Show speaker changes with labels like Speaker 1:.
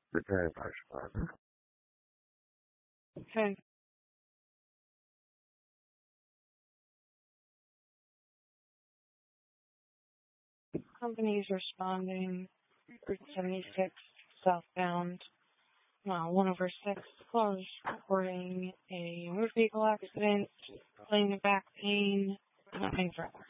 Speaker 1: The very much fun.
Speaker 2: Okay. Companies responding. Route 76 southbound. 1/6 close. Reporting a motor vehicle accident. Claiming back pain. Nothing further.